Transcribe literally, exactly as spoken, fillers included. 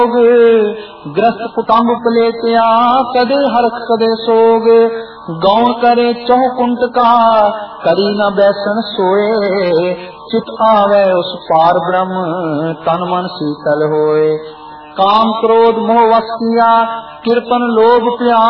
ग्रस्त कुटुंब पलेटिया कदे हरख कदे सोग। गौण करे चौह कुंट का करी न बैसन सोए। चित आवे उस पार ब्रह्म तन मन शीतल होए। काम क्रोध मोह वश किया किरपन लोभ प्यार